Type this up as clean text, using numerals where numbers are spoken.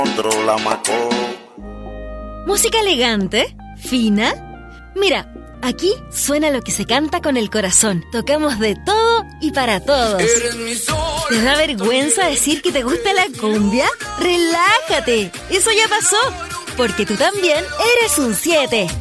otro la macó. ¿Música elegante? ¿Fina? Mira, aquí suena lo que se canta con el corazón. Tocamos de todo y para todos. ¿Te da vergüenza decir que te gusta la cumbia? ¡Relájate! Eso ya pasó, porque tú también eres un 7.